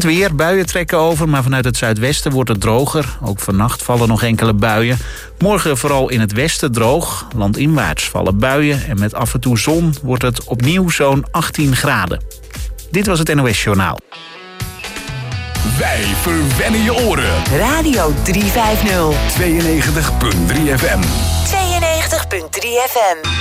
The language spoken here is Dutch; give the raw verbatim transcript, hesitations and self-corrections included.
Het weer, buien trekken over, maar vanuit het zuidwesten wordt het droger. Ook vannacht vallen nog enkele buien. Morgen vooral in het westen droog. Landinwaarts vallen buien en met af en toe zon wordt het opnieuw zo'n achttien graden. Dit was het N O S Journaal. Wij verwennen je oren. Radio driehonderdvijftig. tweeënnegentig komma drie F M. tweeënnegentig komma drie F M.